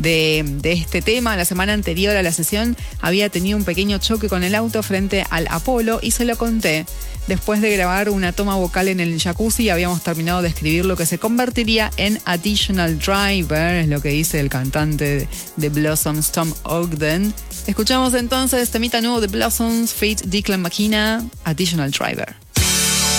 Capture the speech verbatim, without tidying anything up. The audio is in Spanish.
de, de este tema. La semana anterior a la sesión había tenido un pequeño choque con el auto frente al Apollo y se lo conté. Después de grabar una toma vocal en el jacuzzi, habíamos terminado de escribir lo que se convertiría en Additional Driver, es lo que dice el cantante de Blossoms, Tom Ogden. Escuchamos entonces temita nuevo de Blossoms, feat. Declan McKenna, Additional Driver.